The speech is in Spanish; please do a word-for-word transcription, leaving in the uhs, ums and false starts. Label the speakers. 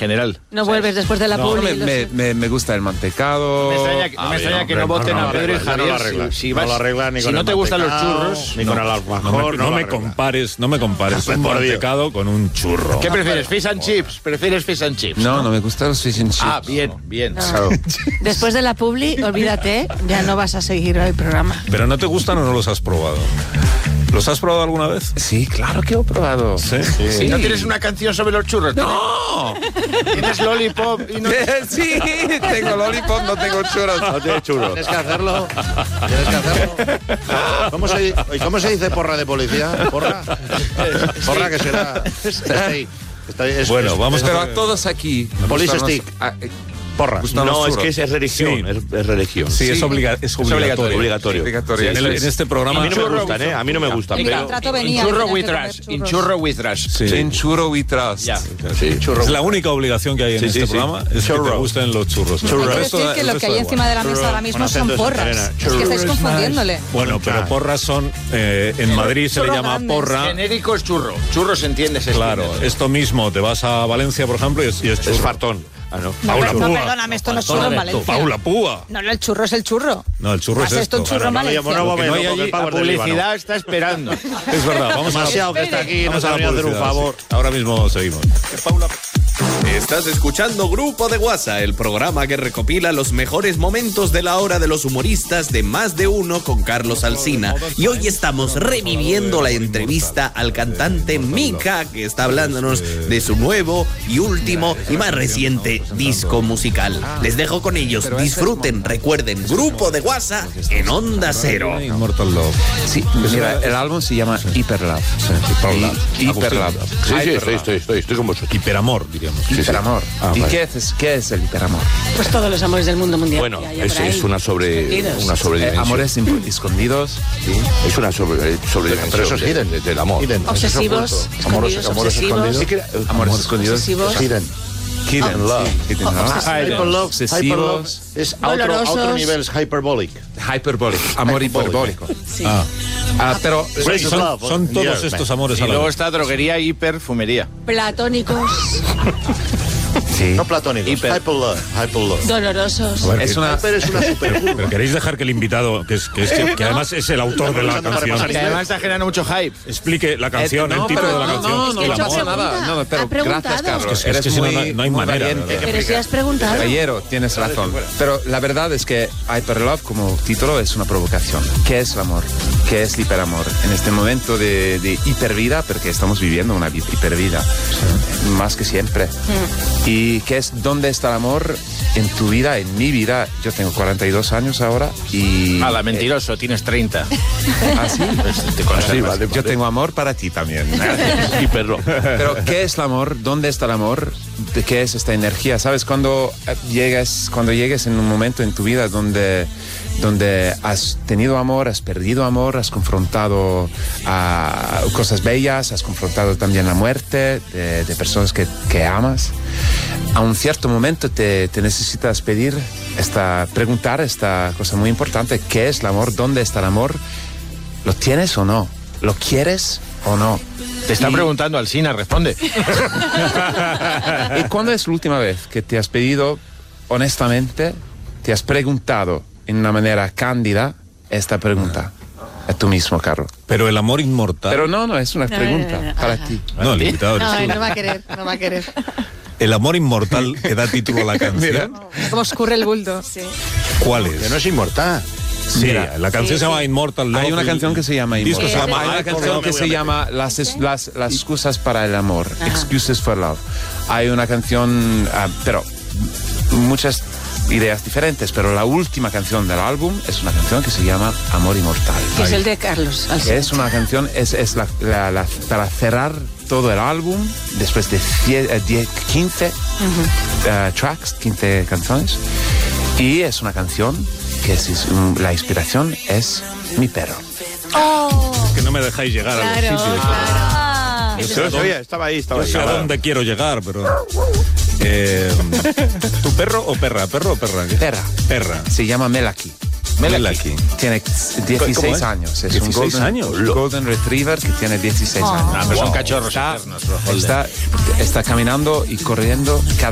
Speaker 1: general.
Speaker 2: No vuelves después de la
Speaker 3: No,
Speaker 2: publi.
Speaker 3: me, me, me, me gusta el mantecado.
Speaker 1: Me extraña, que- no me extraña que no voten a Pedro y Javier.
Speaker 4: No lo arreglas.
Speaker 1: Si, si
Speaker 4: No
Speaker 1: vas-
Speaker 4: lo arreglas ni
Speaker 1: si
Speaker 4: con
Speaker 1: no
Speaker 4: el
Speaker 1: te gustan los
Speaker 4: mantecao,
Speaker 1: churros,
Speaker 4: ni
Speaker 1: no.
Speaker 4: con el
Speaker 5: No
Speaker 4: alfajor.
Speaker 5: me, no
Speaker 4: lo
Speaker 5: me
Speaker 4: arreglas.
Speaker 5: compares, no me compares un
Speaker 4: Por Dios.
Speaker 5: mantecado con un churro.
Speaker 1: ¿Qué prefieres, fish and chips? ¿Prefieres fish and chips?
Speaker 3: No, no me gustan los fish and chips.
Speaker 1: Ah, bien, bien.
Speaker 2: No. Después de la publi, olvídate, ya no vas a seguir el programa.
Speaker 5: ¿Pero no te gustan o no los has probado? ¿Los has probado alguna vez?
Speaker 3: Sí, claro que he probado.
Speaker 5: Sí.
Speaker 1: ¿Y no tienes una canción sobre los churros?
Speaker 3: ¡No!
Speaker 1: ¿Tienes Lollipop y no...
Speaker 3: Sí, tengo lollipop, no tengo churros.
Speaker 4: No tiene churros. Tienes que hacerlo. Tienes que hacerlo. ¿Cómo se, ¿y cómo se dice porra de policía? ¿Porra? Porra que será. Sí. Está- es-
Speaker 5: Bueno,
Speaker 4: es-
Speaker 5: vamos
Speaker 4: es-
Speaker 3: Pero a todos aquí.
Speaker 4: Police
Speaker 3: gustan los-
Speaker 4: stick.
Speaker 3: ah, eh,
Speaker 4: porra.
Speaker 3: gustan
Speaker 6: No,
Speaker 3: los
Speaker 6: es
Speaker 3: churros.
Speaker 6: que es, es religión,
Speaker 5: Sí.
Speaker 6: es, es religión.
Speaker 5: Sí, es,
Speaker 3: Sí.
Speaker 5: obliga- es obligatorio.
Speaker 6: Obligatorio.
Speaker 3: Obligatorio.
Speaker 5: En, el- en este programa...
Speaker 6: A mí no me
Speaker 1: Churro
Speaker 6: gustan, ¿eh? A mí no me gustan.
Speaker 2: En
Speaker 6: Pero
Speaker 2: contrato venía.
Speaker 1: Churro
Speaker 2: tenías
Speaker 1: with
Speaker 2: que comer
Speaker 1: trash.
Speaker 2: churros.
Speaker 1: In churro with trash.
Speaker 5: Sí.
Speaker 3: En churro we trust.
Speaker 1: Ya.
Speaker 6: sí, churro.
Speaker 5: Es la única obligación que hay en
Speaker 6: Sí,
Speaker 5: este
Speaker 6: sí, sí.
Speaker 5: programa, es que
Speaker 6: Churro.
Speaker 5: te gusten los churros.
Speaker 2: Hay
Speaker 5: El
Speaker 2: que
Speaker 5: resto
Speaker 2: decir
Speaker 5: da-
Speaker 2: que
Speaker 5: el
Speaker 2: lo
Speaker 5: resto
Speaker 2: que hay
Speaker 5: da
Speaker 2: encima de la
Speaker 4: Churro.
Speaker 2: mesa ahora mismo
Speaker 4: Con
Speaker 2: son
Speaker 4: acento de
Speaker 2: porras.
Speaker 4: Santa Elena.
Speaker 2: Es que estáis
Speaker 4: Churro.
Speaker 2: confundiéndole.
Speaker 5: Bueno, pero porras son... eh, en Madrid se le
Speaker 2: Churro
Speaker 5: llama
Speaker 2: grandes.
Speaker 5: porra.
Speaker 1: Genérico es churro. Churro se entiende, se
Speaker 5: Claro,
Speaker 1: entiende.
Speaker 5: esto mismo, te vas a Valencia, por ejemplo, y es, y es churro.
Speaker 6: Es fartón. Ah, no.
Speaker 2: No,
Speaker 5: Paula
Speaker 2: no,
Speaker 5: Púa.
Speaker 2: perdóname, esto no es churro en Valencia.
Speaker 5: Paula Púa.
Speaker 2: No, no, el churro es el churro.
Speaker 5: No, el churro es
Speaker 2: Haz esto
Speaker 5: esto.
Speaker 2: un churro en
Speaker 4: No le llamo,
Speaker 2: Valencia.
Speaker 4: no,
Speaker 5: Lo que no hay
Speaker 4: porque el
Speaker 5: allí,
Speaker 4: pavo
Speaker 1: La
Speaker 4: es del Líbano.
Speaker 1: publicidad está esperando.
Speaker 5: Es verdad, vamos a
Speaker 4: Demasiado que está aquí,
Speaker 5: vamos
Speaker 4: nos
Speaker 5: a
Speaker 4: ha
Speaker 5: la
Speaker 4: venido a hacer un
Speaker 5: publicidad,
Speaker 4: favor.
Speaker 5: sí. Ahora mismo seguimos. Paula.
Speaker 7: Estás escuchando Grupo de WhatsApp, el programa que recopila los mejores momentos de la hora de los humoristas de Más de Uno con Carlos Alsina. Y hoy estamos reviviendo la entrevista al cantante Mika, que está hablándonos de su nuevo y último y más reciente disco musical. Les dejo con ellos, disfruten, recuerden, Grupo de WhatsApp en Onda Cero.
Speaker 5: Immortal Love.
Speaker 3: Sí, mira, el álbum se llama Hyper Love.
Speaker 5: Hyperlove.
Speaker 3: Y- Hyper Love.
Speaker 6: Sí, sí, estoy, estoy, estoy, estoy con vosotros.
Speaker 5: Hiperamor, diríamos.
Speaker 3: Hiperamor.
Speaker 6: Ah,
Speaker 3: ¿Y
Speaker 6: vale.
Speaker 3: qué es, qué es el hiperamor?
Speaker 2: Pues todos los amores del mundo mundial.
Speaker 6: Bueno,
Speaker 2: que haya
Speaker 6: es,
Speaker 2: por ahí.
Speaker 6: es una sobre
Speaker 2: Escondidos.
Speaker 6: una
Speaker 3: Eh,
Speaker 6: sobredimensión.
Speaker 3: amores imp- escondidos.
Speaker 6: Es una sobre, sobredimensión.
Speaker 4: Pero eso es
Speaker 6: de-
Speaker 4: hidden.
Speaker 6: de- del amor.
Speaker 4: Hidden.
Speaker 2: Obsesivos,
Speaker 4: Eso es oculto.
Speaker 2: escondidos,
Speaker 4: amores
Speaker 2: obsesivos.
Speaker 4: escondidos.
Speaker 6: Sí, que era-
Speaker 3: Amores escondidos.
Speaker 2: Obsesivos.
Speaker 4: Hidden.
Speaker 3: Hidden love. Hidden love.
Speaker 4: Hyper love,
Speaker 3: Obsesivos.
Speaker 4: hyper love es a otro, a otro
Speaker 2: Dolorosos.
Speaker 4: nivel, es hyperbolic.
Speaker 3: Hyperbólico. Amor hiperbólico.
Speaker 2: Sí.
Speaker 5: Ah,
Speaker 3: Ah, pero
Speaker 4: Grace
Speaker 5: son,
Speaker 4: love,
Speaker 5: son
Speaker 4: yeah,
Speaker 5: todos
Speaker 4: man.
Speaker 5: estos amores
Speaker 1: Y
Speaker 5: a la
Speaker 1: luego
Speaker 5: vez.
Speaker 1: está droguería, hiper, fumería.
Speaker 2: Platónicos,
Speaker 3: sí.
Speaker 4: No platónicos.
Speaker 1: Hiper.
Speaker 4: Hyper love, hyper love.
Speaker 2: dolorosos.
Speaker 5: A ver,
Speaker 3: Es
Speaker 5: que-
Speaker 3: una
Speaker 4: Hyper es una supercurva.
Speaker 5: Pero queréis dejar que el invitado, que, es, que, es- que- que además es el autor de la
Speaker 4: Estamos usando para
Speaker 5: canción,
Speaker 1: Que además está generando mucho hype.
Speaker 5: explique la canción,
Speaker 3: Eh, no,
Speaker 5: el título
Speaker 3: pero
Speaker 5: de la
Speaker 3: no,
Speaker 5: canción.
Speaker 3: no,
Speaker 2: Es que
Speaker 5: el
Speaker 2: no
Speaker 5: amor.
Speaker 2: se
Speaker 3: pasa nada.
Speaker 2: pregunta.
Speaker 3: No, pero
Speaker 2: Ha preguntado.
Speaker 3: gracias, Carlos.
Speaker 5: Es que- es
Speaker 3: Eres
Speaker 5: que si no,
Speaker 3: muy,
Speaker 5: no hay- no hay
Speaker 3: muy
Speaker 5: manera,
Speaker 3: valiente.
Speaker 5: ¿verdad?
Speaker 2: Pero si has preguntado.
Speaker 3: Caballero, tienes razón. Pero la verdad es que Hyper Love como título es una provocación. ¿Qué es el amor? ¿Qué es el hiperamor? En este momento de, de hipervida, porque estamos viviendo una vi- hipervida, más que siempre. ¿Y qué es? ¿Dónde está el amor en tu vida, en mi vida? Yo tengo cuarenta y dos años ahora y...
Speaker 1: Hala, mentiroso, tienes treinta.
Speaker 3: ¿Ah, sí?
Speaker 1: Te conservas.
Speaker 6: Sí, vale,
Speaker 3: Yo tengo amor para ti también.
Speaker 6: Hiperlo.
Speaker 3: Pero ¿qué es el amor? ¿Dónde está el amor? ¿De qué es esta energía? ¿Sabes? Cuando eh, llegas, cuando llegues en un momento en tu vida donde, donde has tenido amor, has perdido amor, has confrontado a cosas bellas, has confrontado también la muerte de, de personas que, que amas, a un cierto momento te, te necesitas pedir, esta, preguntar esta cosa muy importante. ¿Qué es el amor? ¿Dónde está el amor? ¿Lo tienes o no? ¿Lo quieres o no?
Speaker 1: Te está
Speaker 3: Y-
Speaker 1: preguntando Alsina, responde.
Speaker 3: ¿Y cuándo es la última vez que te has pedido, honestamente, te has preguntado en una manera cándida esta pregunta? A tú mismo, Carlos.
Speaker 5: Pero el amor inmortal.
Speaker 3: Pero no, no, es una
Speaker 2: No,
Speaker 3: pregunta
Speaker 2: no, no,
Speaker 3: para
Speaker 2: ajá.
Speaker 3: ti.
Speaker 5: no, el invitado eres
Speaker 2: No,
Speaker 5: tú.
Speaker 2: no va a querer, no va a querer.
Speaker 5: El amor inmortal que da título a la canción.
Speaker 2: Como escurre el bulto. Sí.
Speaker 5: ¿Cuál
Speaker 4: Que
Speaker 5: es?
Speaker 4: no es inmortal.
Speaker 5: Sí,
Speaker 3: Mira,
Speaker 5: la canción
Speaker 2: sí,
Speaker 5: se llama
Speaker 2: sí.
Speaker 5: Immortal Love.
Speaker 3: Hay una
Speaker 5: y-
Speaker 3: canción que se llama
Speaker 5: el disco
Speaker 3: Immortal.
Speaker 5: se llama
Speaker 3: Hay una
Speaker 5: Ay, por
Speaker 3: canción
Speaker 5: favor,
Speaker 3: que
Speaker 5: me voy
Speaker 3: se
Speaker 5: a
Speaker 3: llama las, es- las, las excusas para el amor. Excuses for Love. Hay una canción, ah, pero muchas ideas diferentes, pero la última canción del álbum es una canción que se llama Amor Inmortal.
Speaker 2: Que es el de Carlos
Speaker 3: Que
Speaker 2: Alsina.
Speaker 3: es una canción, es, es la, la- la- para cerrar todo el álbum, después de cie- eh, diez, quince eh, tracks, quince canciones. Y es una canción que es, es un- la inspiración es mi perro.
Speaker 2: Oh,
Speaker 5: Que no me dejáis llegar a los
Speaker 2: claro,
Speaker 5: sitios.
Speaker 2: claro.
Speaker 5: Yo sé
Speaker 4: Yo
Speaker 5: a dónde-
Speaker 4: sabía, estaba ahí, estaba
Speaker 5: yo
Speaker 4: ahí.
Speaker 5: sé a dónde quiero llegar, pero... Eh, ¿Tu perro o perra? ¿Perro o perra?
Speaker 3: Perra.
Speaker 5: Perra.
Speaker 3: Se llama Melaki.
Speaker 5: Melaki.
Speaker 3: Tiene
Speaker 5: ¿Cómo
Speaker 3: dieciséis
Speaker 5: es?
Speaker 3: años. Es
Speaker 5: dieciséis
Speaker 3: un golden,
Speaker 5: años.
Speaker 3: un golden retriever que tiene dieciséis años.
Speaker 1: Ah, pero son
Speaker 5: Wow.
Speaker 1: cachorros
Speaker 3: Está,
Speaker 1: eternos, bro.
Speaker 3: está, está caminando y corriendo cada